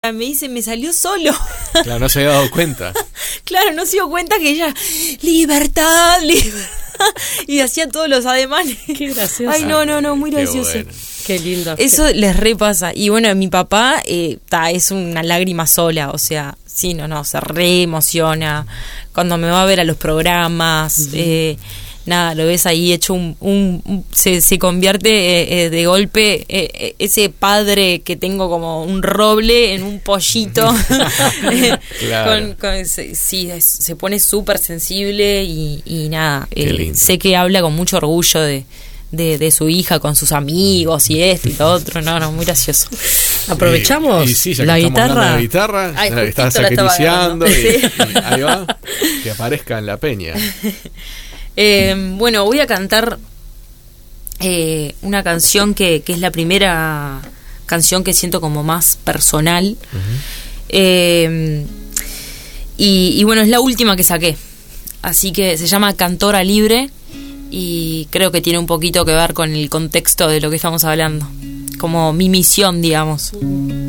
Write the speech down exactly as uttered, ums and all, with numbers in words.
me dice, me salió solo. Claro, no se había dado cuenta. Claro, no se dio cuenta que ella, libertad, libertad. Y hacía todos los ademanes. Qué gracioso. Ay, no, no, no, muy Qué gracioso. bueno. Qué lindo. Eso les repasa. Y bueno, mi papá eh, ta, es una lágrima sola, o sea, sí, no, no, se re emociona cuando me va a ver a los programas. Uh-huh. eh, nada, lo ves ahí hecho un, un, un se, se convierte eh, eh, de golpe eh, ese padre que tengo como un roble en un pollito. Claro. con, con, sí, es, se pone súper sensible y, y nada, eh, sé que habla con mucho orgullo de De, de su hija con sus amigos y esto y lo otro. No, no, muy gracioso. Aprovechamos y, y sí, ya la que guitarra. La guitarra, Ay, la estás la estaba acariciando y, sí. y ahí va, que aparezca en la peña. Eh, bueno, voy a cantar eh, una canción que, que es la primera canción que siento como más personal. Uh-huh. eh, y, y bueno, es la última que saqué. Así que se llama Cantora Libre. Y creo que tiene un poquito que ver con el contexto de lo que estamos hablando, como mi misión, digamos.